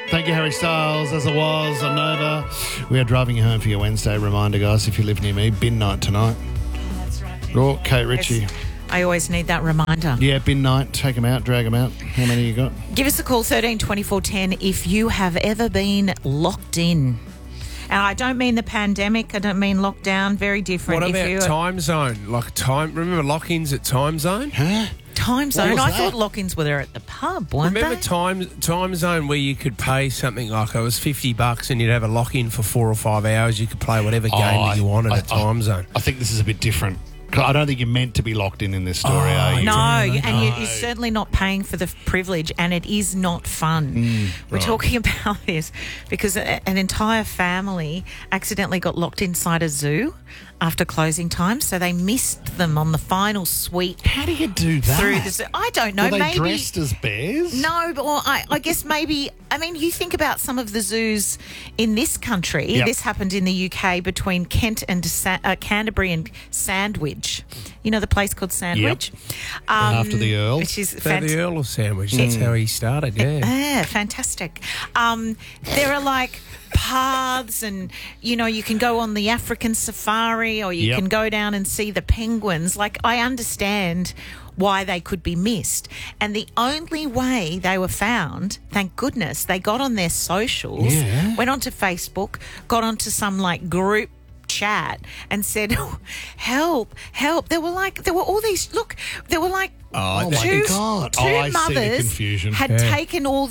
Thank you, Harry Styles. As it was on Nova. We are driving you home for your Wednesday. Reminder, guys, if you live near me, bin night tonight. That's right. Raw, Kate Ritchie. I always need that reminder. Yeah, bin night. Take them out, drag them out. How many you got? Give us a call, 13 24 10, if you have ever been locked in. And I don't mean the pandemic. I don't mean lockdown. Very different. What about time zone? Remember lock-ins at time zone? Huh? Time zone? was I that? thought lock-ins were there at the pub, weren't Remember they? time zone where you could pay something like it was $50 and you'd have a lock-in for 4 or 5 hours. You could play whatever game that you wanted at time zone. I think this is a bit different. I don't think you're meant to be locked in this story, are you? No, and you're certainly not paying for the privilege, and it is not fun. We're talking about this because an entire family accidentally got locked inside a zoo after closing time, so they missed them on the final sweep. How do you do that? Through the zoo. I don't know. Were they maybe dressed as bears? No, but I guess maybe. I mean, you think about some of the zoos in this country. Yep. This happened in the UK between Kent and Canterbury and Sandwich. You know the place called Sandwich. After the Earl. Which is The Earl of Sandwich. That's how he started. Yeah. fantastic. There are like paths, and you can go on the African safari, or you can go down and see the penguins. Like, I understand why they could be missed, and the only way they were found, thank goodness, they got on their socials, went onto Facebook, got onto some like group chat and said, help. There were all these, look, there were like Oh, two my God. two I see the mothers confusion. had taken all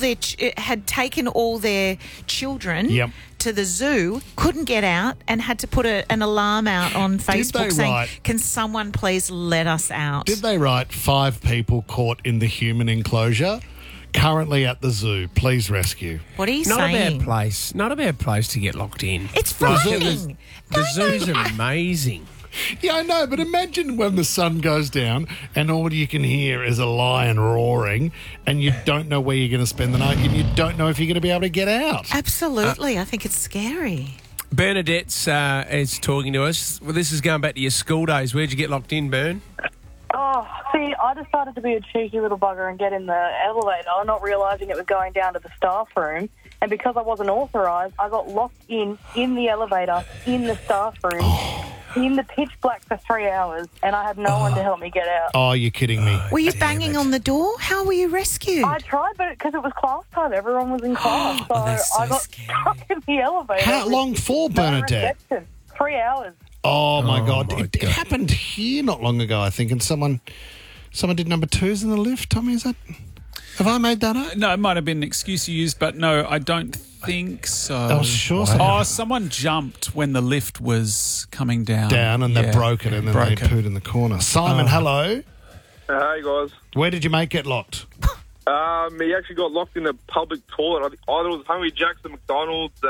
their children to the zoo, couldn't get out, and had to put an alarm out on Facebook saying, can someone please let us out? Did they write 5 people caught in the human enclosure? Currently at the zoo. Please rescue. What are you Not saying? a bad place. Not a bad place to get locked in. It's frightening. The zoo's amazing. Yeah, I know, but imagine when the sun goes down and all you can hear is a lion roaring and you don't know where you're going to spend the night and you don't know if you're going to be able to get out. Absolutely. I think it's scary. Bernadette's is talking to us. Well, this is going back to your school days. Where'd you get locked in, Bern? Oh, see, I decided to be a cheeky little bugger and get in the elevator, not realising it was going down to the staff room. And because I wasn't authorised, I got locked in the elevator, in the staff room, in the pitch black for 3 hours, and I had no one to help me get out. Oh, you're kidding me. Were you banging on the door? How were you rescued? I tried, but because it was class time, everyone was in class, so, I got stuck in the elevator. How long for, Bernadette? 3 hours. Oh, my God. my It happened here not long ago, I think, and someone did number 2s in the lift. Tommy, is that... Have I made that up? No, it might have been an excuse you used, but no, I don't think so. I was sure so. Oh, someone jumped when the lift was coming down. And they broke it, and then they pooed in the corner. Simon, hello. Hey, guys. Where did your mate get locked? He actually got locked in a public toilet. Either it was Hungry Jack's at McDonald's.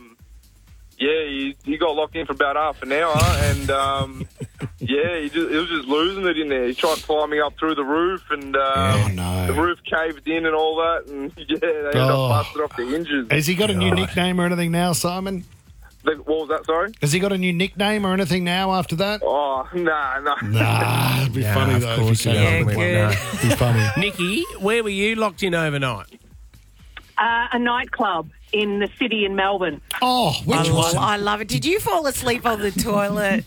He got locked in for about half an hour, and he was just losing it in there. He tried climbing up through the roof, and the roof caved in and all that, and they ended up busted off the hinges. Has he got a new nickname or anything now, Simon? What was that, sorry? Has he got a new nickname or anything now after that? Oh, no. Nah, it'd be funny though. Of course if he came up with good. one. It'd be funny. Nikki, where were you locked in overnight? A nightclub in the city in Melbourne. Oh, which one? I love it. Did you fall asleep on the toilet?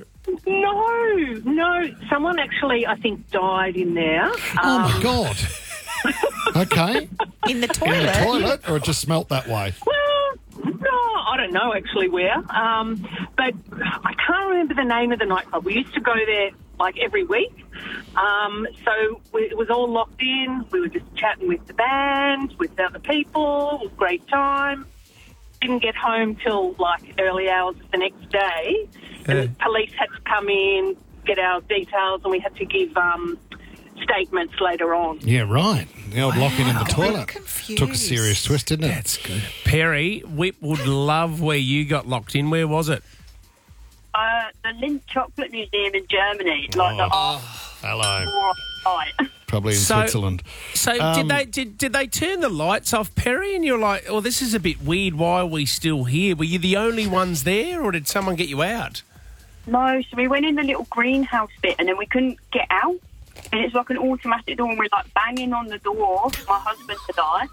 No. Someone actually, I think, died in there. Oh, my God. Okay. In the In toilet? the toilet, or it just smelt that way? Well, no, I don't know actually where. But I can't remember the name of the nightclub. We used to go there like every week. So it was all locked in. We were just chatting with the band, with the other people. It was a great time. Didn't get home till like early hours of the next day. And the police had to come in, get our details, and we had to give statements later on. Yeah, right. The old locking in the toilet. confused. Took a serious twist, didn't it? That's good. Perry, Whip would love where you got locked in. Where was it? The Lindt Chocolate Museum in Germany. Hello. Probably in Switzerland. So did they turn the lights off, Perry? And you're like, oh, this is a bit weird. Why are we still here? Were you the only ones there, or did someone get you out? No, so we went in the little greenhouse bit and then we couldn't get out. And it's like an automatic door and we're like banging on the door, my husband and I.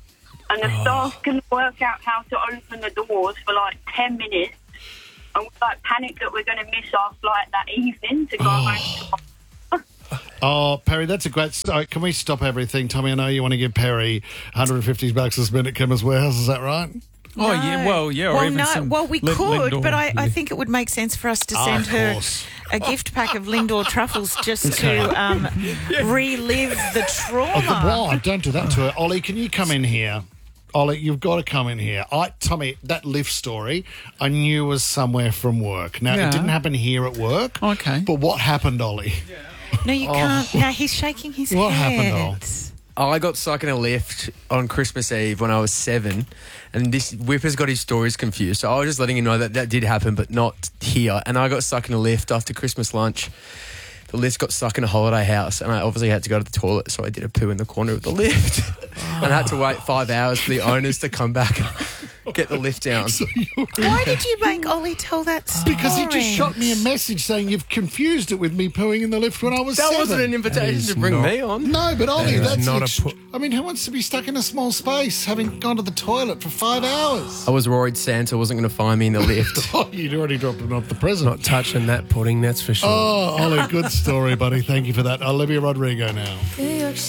and the staff couldn't work out how to open the doors for like 10 minutes. And we like panicked that we're going to miss our flight that evening to go home. Oh, Perry, that's a great start. Can we stop everything? Tommy, I know you want to give Perry $150 to spend at Chemist Warehouse. Is that right? Oh, yeah. Well, yeah. Or Well, even no. some Well, we could, Lindor. but I think it would make sense for us to send of her course. a gift pack of Lindor truffles just to relive the trauma. Why? Don't do that to her. Ollie, can you come in here? Ollie, you've got to come in here. Tommy, that lift story, I knew was somewhere from work. Now, Yeah. it didn't happen here at work. Okay. But what happened, Ollie? No, you can't. No, he's shaking his What head. happened, I got stuck in a lift on Christmas Eve when I was 7, and this Whipper's got his stories confused. So I was just letting him know that did happen, but not here. And I got stuck in a lift after Christmas lunch. The lift got stuck in a holiday house, and I obviously had to go to the toilet, so I did a poo in the corner of the lift. And I had to wait 5 hours for the owners to come back and get the lift down. Why did you make Ollie tell that story? Because he just shot me a message saying you've confused it with me pooing in the lift when I was That 7. wasn't an invitation to bring me on. No, but Ollie, That is that's not I mean, who wants to be stuck in a small space having gone to the toilet for 5 hours? I was worried Santa wasn't going to find me in the lift. Oh, you'd already dropped him off the present. Not touching that pudding, that's for sure. Oh, Ollie, good story, buddy. Thank you for that. Olivia Rodrigo now.